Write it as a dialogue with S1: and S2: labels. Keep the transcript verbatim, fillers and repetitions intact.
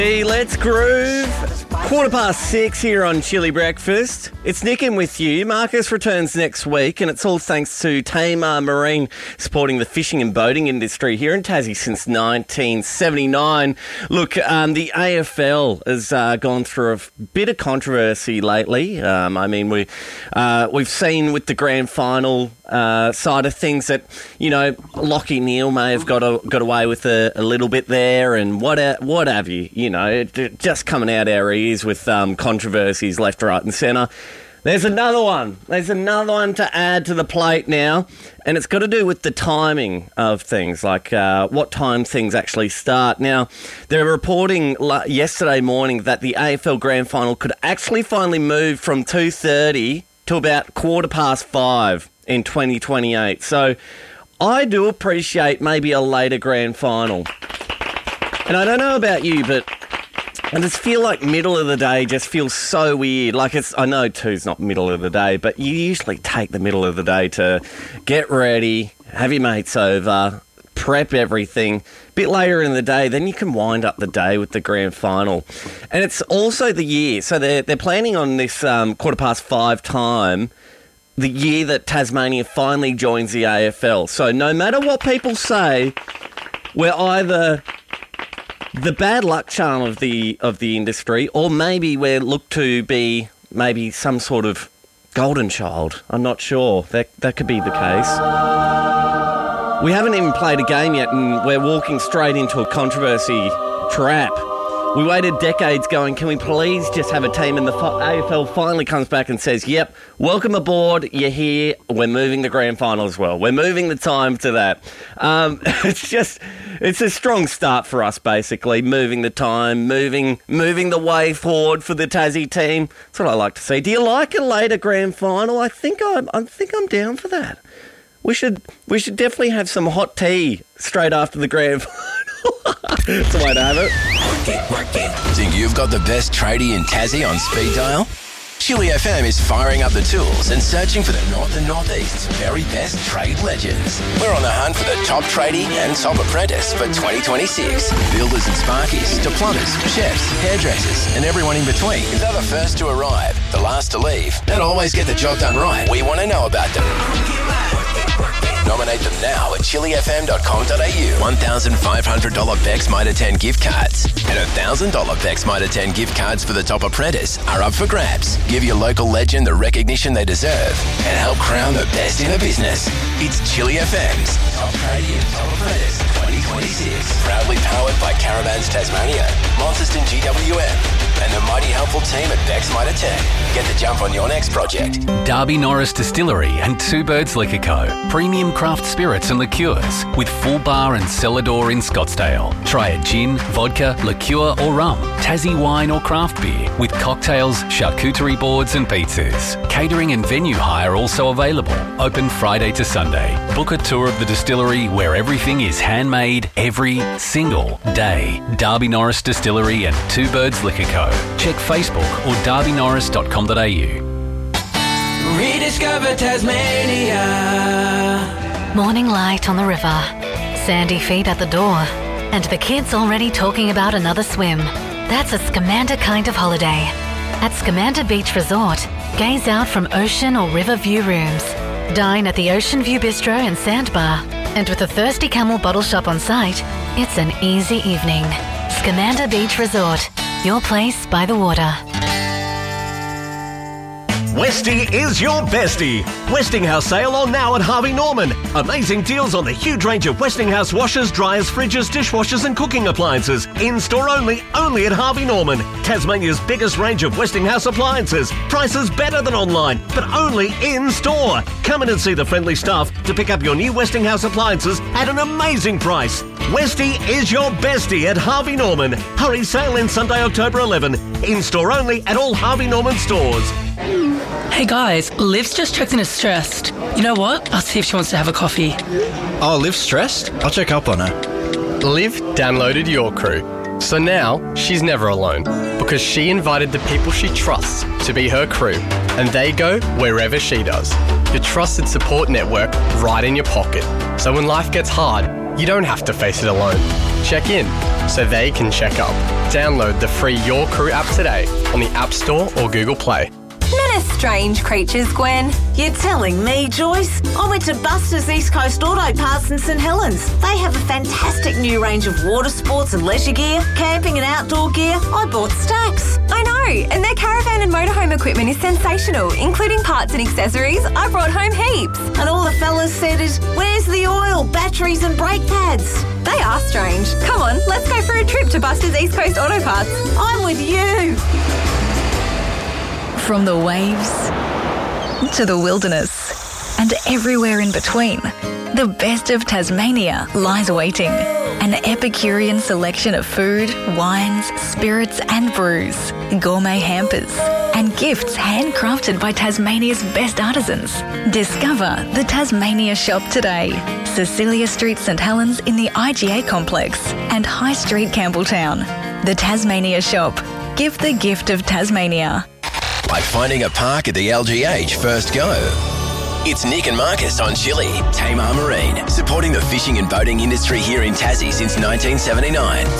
S1: Hey, let's groove. Quarter past six here on Chili Breakfast. It's Nick in with you. Marcus returns next week, and it's all thanks to Tamar Marine, supporting the fishing and boating industry here in Tassie since nineteen seventy-nine. Look, um, the A F L has uh, gone through a bit of controversy lately. Um, I mean, we, uh, we've seen with the grand final uh, side of things that, you know, Lachie Neale may have got a, got away with a, a little bit there, and what, what have you, you know, it, it just coming out our ears with um, controversies left, right and centre. There's another one. There's another one to add to the plate now, and it's got to do with the timing of things, like uh, what time things actually start. Now, they're reporting yesterday morning that the A F L Grand Final could actually finally move from two thirty to about quarter past five in twenty twenty-eight. So I do appreciate maybe a later Grand Final. And I don't know about you, but I just feel like middle of the day just feels so weird. Like, it's, I know two's not middle of the day, but you usually take the middle of the day to get ready, have your mates over, prep everything. A bit later in the day, then you can wind up the day with the grand final. And it's also the year. So they're, they're planning on this um, quarter past five time, the year that Tasmania finally joins the A F L. So no matter what people say, we're either the bad luck charm of the of the industry, or maybe we're looked to be maybe some sort of golden child. I'm not sure. That that could be the case. We haven't even played a game yet, and we're walking straight into a controversy trap. We waited decades going, can we please just have a team, and the A F L finally comes back and says, yep, welcome aboard, you're here, we're moving the grand final as well. We're moving the time to that. Um, it's just, it's a strong start for us, basically, moving the time, moving moving the way forward for the Tassie team. That's what I like to see. Do you like a later grand final? I think I'm, I think I'm down for that. We should, we should definitely have some hot tea straight after the grand final. That's the way to have it.
S2: Work it, work it. Think you've got the best tradie in Tassie on speed dial? Chili F M is firing up the tools and searching for the North and Northeast's very best trade legends. We're on the hunt for the top tradie and top apprentice for twenty twenty-six. Builders and sparkies to plumbers, chefs, hairdressers, and everyone in between. They're the first to arrive, the last to leave, and always get the job done right. We want to know about them. Nominate them now at chili f m dot com dot a u. one thousand five hundred dollars Bex Mitre ten gift cards and one thousand dollars Bex Mitre ten gift cards for the top apprentice are up for grabs. Give your local legend the recognition they deserve and help crown the best in the business. It's Chili F M's Top Tradie and Top Apprentice twenty twenty-six. Proudly powered by Caravans Tasmania, Launceston G W M, and the mighty helpful team at Bex Mitre ten. Get the jump on your next project.
S3: Darby Norris Distillery and Two Birds Liquor Co. Premium craft spirits and liqueurs with full bar and cellar door in Scottsdale. Try a gin, vodka, liqueur or rum, Tassie wine or craft beer with cocktails, charcuterie boards and pizzas. Catering and venue hire also available. Open Friday to Sunday. Book a tour of the distillery where everything is handmade every single day. Darby Norris Distillery and Two Birds Liquor Co. Check Facebook or darby norris dot com dot a u.
S4: Rediscover Tasmania.
S5: Morning light on the river, sandy feet at the door, and the kids already talking about another swim. That's a Scamander kind of holiday. At Scamander Beach Resort, gaze out from ocean or river view rooms. Dine at the Ocean View Bistro and Sandbar. And with a Thirsty Camel bottle shop on site, it's an easy evening. Scamander Beach Resort, your place by the water.
S6: Westie is your bestie. Westinghouse sale on now at Harvey Norman. Amazing deals on the huge range of Westinghouse washers, dryers, fridges, dishwashers and cooking appliances. In-store only, only at Harvey Norman. Tasmania's biggest range of Westinghouse appliances. Prices better than online, but only in-store. Come in and see the friendly staff to pick up your new Westinghouse appliances at an amazing price. Westie is your bestie at Harvey Norman. Hurry, sale in Sunday, October eleventh. In-store only at all Harvey Norman stores.
S7: Hey guys, Liv's just checked in as stressed. You know what? I'll see if she wants to have a coffee.
S8: Oh, Liv's stressed? I'll check up on her.
S9: Liv downloaded Your Crew. So now she's never alone because she invited the people she trusts to be her crew and they go wherever she does. Your trusted support network right in your pocket. So when life gets hard, you don't have to face it alone. Check in. so they can check up. Download the free Your Crew app today on the App Store or Google Play.
S4: Men are strange creatures, Gwen.
S10: You're telling me, Joyce? I went to Buster's East Coast Auto Parts in St Helens. They have a fantastic new range of water sports and leisure gear, camping and outdoor gear. I bought stacks.
S4: I know, and their caravan and motorhome equipment is sensational, including parts and accessories. I brought home heaps.
S10: And all the fellas said is, where's the oil, batteries and brake pads?
S4: They are strange. Come on, let's go for a trip to Buster's East Coast Auto Parts.
S10: I'm with you.
S11: From the waves to the wilderness and everywhere in between, the best of Tasmania lies waiting. An Epicurean selection of food, wines, spirits and brews, gourmet hampers and gifts handcrafted by Tasmania's best artisans. Discover the Tasmania Shop today. Cecilia Street, St Helens in the I G A complex and High Street, Campbelltown. The Tasmania Shop. Give the gift of Tasmania.
S2: Like finding a park at the L G H first go. It's Nick and Marcus on Chili, Tamar Marine, supporting the fishing and boating industry here in Tassie since nineteen seventy-nine.